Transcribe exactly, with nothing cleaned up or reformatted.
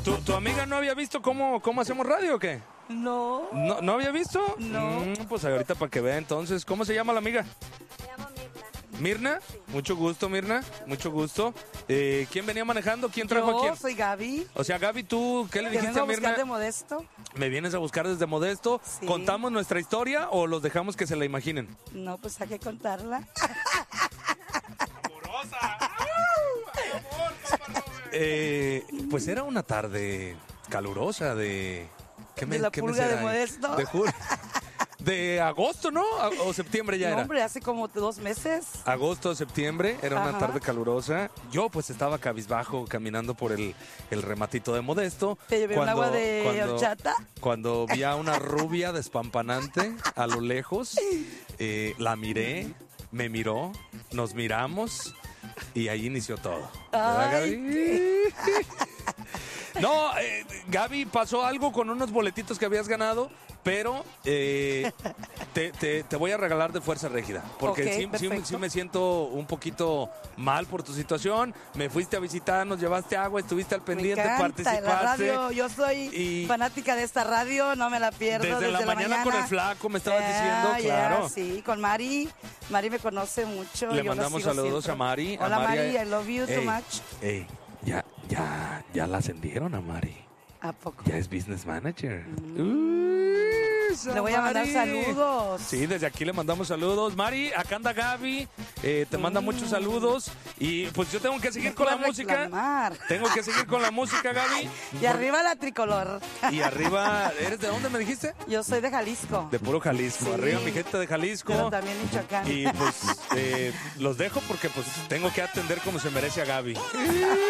¿Tu, tu amiga no había visto cómo, cómo hacemos radio o qué? No. ¿No, ¿no había visto? No. Mm, pues ahorita para que vea entonces. ¿Cómo se llama la amiga? Me llamo Mirna. ¿Mirna? Sí. Mucho gusto, Mirna. Mucho gusto. Eh, ¿Quién venía manejando? ¿Quién trajo Yo a quién? soy Gaby. O sea, Gaby, ¿tú qué le Te dijiste vengo a a buscar Mirna? de Modesto. ¿Me vienes a buscar desde Modesto? Sí. ¿Contamos nuestra historia o los dejamos que se la imaginen? No, pues hay que contarla. Eh, pues era una tarde calurosa de... ¿qué De la qué pulga de será? Modesto. De, ju- de agosto, ¿no? ¿O septiembre ya No, era? hombre, hace como dos meses. Agosto, septiembre, era una Ajá. tarde calurosa. Yo pues estaba cabizbajo caminando por el, el rematito de Modesto. ¿Te llevé un agua de cuando, horchata? Cuando vi a una rubia despampanante a lo lejos, eh, la miré, me miró, nos miramos y ahí inició todo. ¿Verdad, Ay, Gaby? No, eh, Gaby, pasó algo con unos boletitos que habías ganado, pero eh, te, te- te voy a regalar de fuerza rígida. Porque Ok, sí, sí- perfecto. sí me siento un poquito mal por tu situación. Me fuiste a visitar, nos llevaste agua, estuviste al pendiente, me encanta, participaste. la radio, yo soy y- fanática de esta radio, no me la pierdo Desde, desde, la, mañana, con el flaco, me estabas diciendo, Ah, ya, claro. sí, con Mari. Mari me conoce mucho. Le yo la mandamos sigo saludos siempre. a Mari. a Hola Mari, Mari. I love you too Ey, much. ey, ya, ya, ya la ascendieron a Mari. ¿A poco? Ya es business manager. Uy, esa Le voy a mandar Mari. saludos. Sí, desde aquí le mandamos saludos. Mari, acá anda Gaby, eh, te manda muchos saludos. Y pues yo tengo que seguir Me con la puedes música. reclamar. Tengo que seguir con la música, Gaby. Y arriba la tricolor. Y arriba, ¿eres de dónde me dijiste? Yo soy de Jalisco. De puro Jalisco. Sí. Arriba mi gente de Jalisco. Pero también Michoacán. Y pues eh, los dejo porque pues tengo que atender como se merece a Gaby.